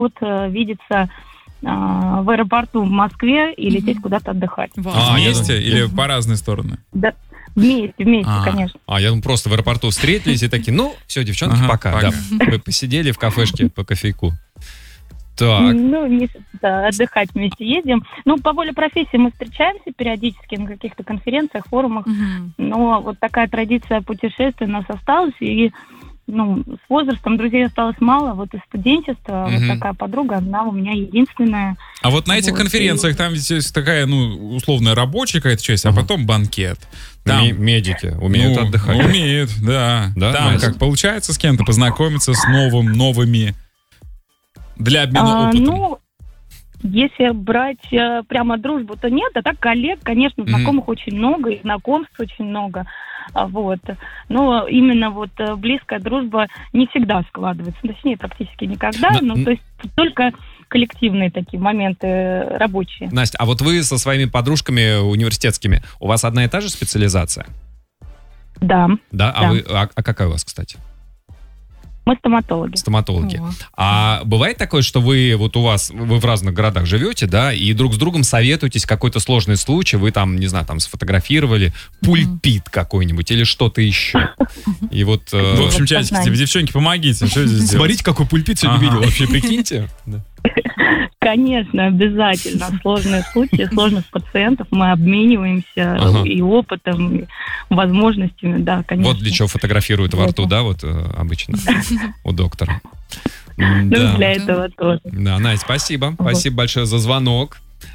видеться в аэропорту в Москве и лететь куда-то отдыхать. Вместе или по разные стороны? Да, вместе, конечно. Я думаю, просто в аэропорту встретились и такие, все, девчонки, пока. Да. Вы посидели в кафешке по кофейку. Так. Отдыхать вместе едем. По воле профессии мы встречаемся периодически на каких-то конференциях, форумах, но вот такая традиция путешествий у нас осталась, и с возрастом друзей осталось мало, вот из студенчества вот такая подруга, она у меня единственная. А вот на этих конференциях там ведь есть такая, условная рабочая какая-то часть, а потом банкет. Там медики умеют отдыхать. Умеют, да. Там как получается с кем-то познакомиться с новыми для обмена опытом. Если брать прямо дружбу, то нет, а так коллег, конечно, знакомых очень много, и знакомств очень много. Но именно близкая дружба не всегда складывается, точнее, практически никогда, то есть только коллективные такие моменты рабочие. Настя, а вот вы со своими подружками университетскими, у вас одна и та же специализация? Да. Да? А какая у вас, кстати? Мы стоматологи. Стоматологи. А бывает такое, что вы в разных городах живете, да, и друг с другом советуетесь, какой-то сложный случай, вы там, не знаю, сфотографировали пульпит какой-нибудь или что-то еще. И в общем, чатики, девчонки, помогите. Что здесь делать? Смотрите, какой пульпит сегодня видел. Вообще, прикиньте. Конечно, обязательно. Сложные случаи, сложных пациентов мы обмениваемся и опытом, и возможностями, да, конечно. Вот для чего фотографируют во рту, да, обычно у доктора. Для этого тоже. Да, Настя, спасибо. Спасибо большое за звонок.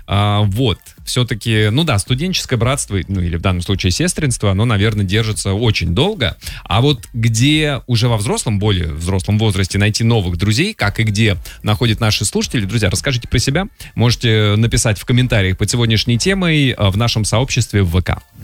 Все-таки, студенческое братство, или в данном случае сестринство, оно, наверное, держится очень долго. А где уже более взрослом возрасте найти новых друзей, как и где находят наши слушатели, друзья, расскажите про себя. Можете написать в комментариях под сегодняшней темой в нашем сообществе в ВК.